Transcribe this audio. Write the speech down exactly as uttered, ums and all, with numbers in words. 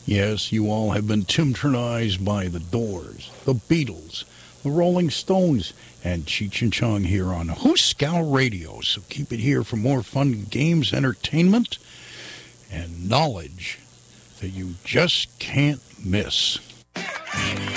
Yes, you all have been tantalized by the Doors, the Beatles, the Rolling Stones, and Cheech and Chong here on Hooskow Radio. So keep it here for more fun games, entertainment, and knowledge that you just can't miss.